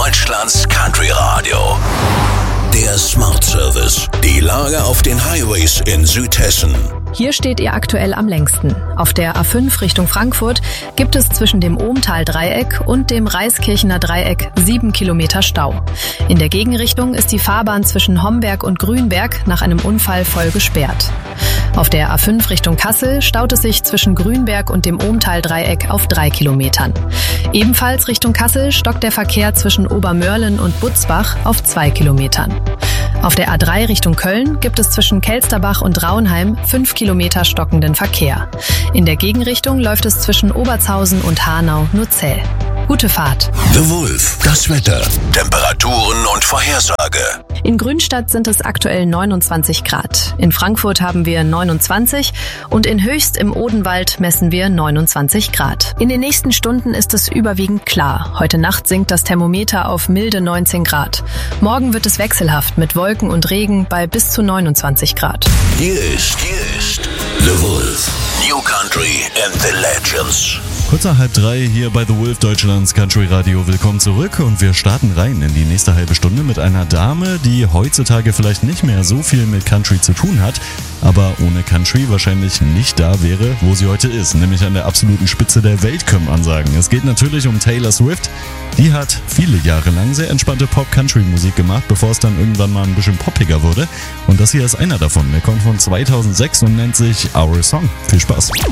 Deutschlands Country Radio. Der Smart Service. Die Lage auf den Highways in Südhessen. Hier steht ihr aktuell am längsten. Auf der A5 Richtung Frankfurt gibt es zwischen dem Ohmtal-Dreieck und dem Reiskirchener Dreieck 7 Kilometer Stau. In der Gegenrichtung ist die Fahrbahn zwischen Homberg und Grünberg nach einem Unfall voll gesperrt. Auf der A5 Richtung Kassel staut es sich zwischen Grünberg und dem Ohmtal-Dreieck auf 3 Kilometern. Ebenfalls Richtung Kassel stockt der Verkehr zwischen Obermörlen und Butzbach auf 2 Kilometern. Auf der A3 Richtung Köln gibt es zwischen Kelsterbach und Raunheim 5 Kilometer stockenden Verkehr. In der Gegenrichtung läuft es zwischen Obertshausen und Hanau nur zäh. Gute Fahrt. The Wolf. Das Wetter. Temperaturen und Vorhersage. In Grünstadt sind es aktuell 29 Grad. In Frankfurt haben wir 29 und in Höchst im Odenwald messen wir 29 Grad. In den nächsten Stunden ist es überwiegend klar. Heute Nacht sinkt das Thermometer auf milde 19 Grad. Morgen wird es wechselhaft mit Wolken und Regen bei bis zu 29 Grad. Hier ist The Wolf. New Country and the Legends. Kurz nach 2:30 hier bei The Wolf, Deutschlands Country Radio. Willkommen zurück und wir starten rein in die nächste halbe Stunde mit einer Dame, die heutzutage vielleicht nicht mehr so viel mit Country zu tun hat, aber ohne Country wahrscheinlich nicht da wäre, wo sie heute ist, nämlich an der absoluten Spitze der Welt, können man sagen. Es geht natürlich um Taylor Swift. Die hat viele Jahre lang sehr entspannte Pop-Country-Musik gemacht, bevor es dann irgendwann mal ein bisschen poppiger wurde. Und das hier ist einer davon. Der kommt von 2006 und nennt sich Our Song. Viel Spaß.